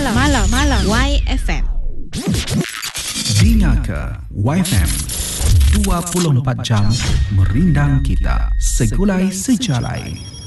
YFM. Dengar YFM 24 jam merindang kita segulai sejalai.